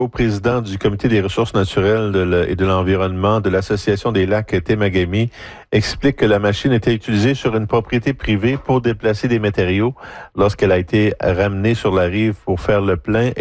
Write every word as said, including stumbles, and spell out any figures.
Au président du Comité des ressources naturelles de le- et de l'environnement de l'Association des lacs Temagami explique que la machine était utilisée sur une propriété privée pour déplacer des matériaux lorsqu'elle a été ramenée sur la rive pour faire le plein.